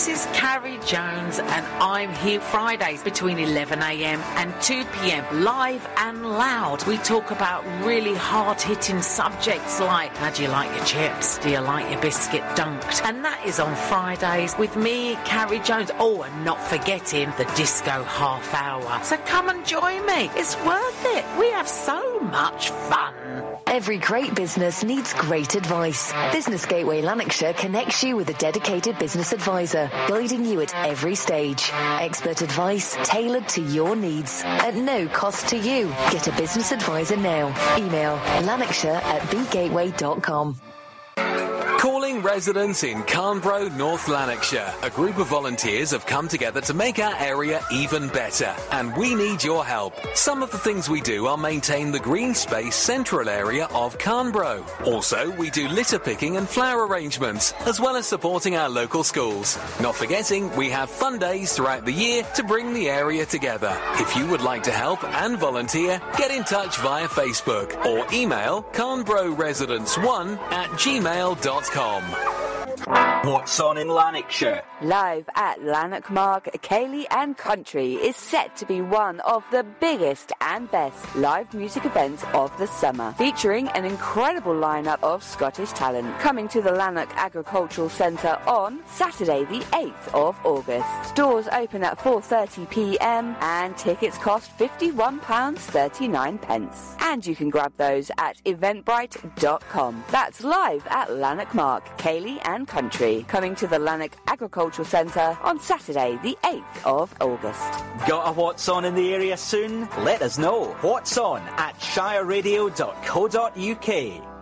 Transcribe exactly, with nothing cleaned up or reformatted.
This is Carrie Jones, and I'm here Fridays between eleven a m and two p m, live and loud. We talk about really hard-hitting subjects like, how do you like your chips? Do you like your biscuit dunked? And that is on Fridays with me, Carrie Jones. Oh, and not forgetting the disco half hour. So come and join me. It's worth it. We have so much fun. Every great business needs great advice. Business Gateway Lanarkshire connects you with a dedicated business advisor, guiding you at every stage. Expert advice tailored to your needs at no cost to you. Get a business advisor now. Email lanarkshire at b gateway dot com. Calling residents in Carnbro, North Lanarkshire. A group of volunteers have come together to make our area even better, and we need your help. Some of the things we do are maintain the green space central area of Carnbro. Also, we do litter picking and flower arrangements, as well as supporting our local schools. Not forgetting, we have fun days throughout the year to bring the area together. If you would like to help and volunteer, get in touch via Facebook or email carnbroresidents one at gmail dot com. What's on in Lanarkshire? Live at Lanark Mark, Ceilidh and Country is set to be one of the biggest and best live music events of the summer, featuring an incredible lineup of Scottish talent, coming to the Lanark Agricultural Centre on Saturday the eighth of August. Doors open at four thirty p m and tickets cost fifty-one pounds thirty-nine. And you can grab those at eventbrite dot com. That's live at Lanark Mark, Ceilidh and Country, coming to the Lanark Agricultural Centre on Saturday the eighth of August. Got a What's On in the area soon? Let us know. What's On at shire radio dot co dot u k.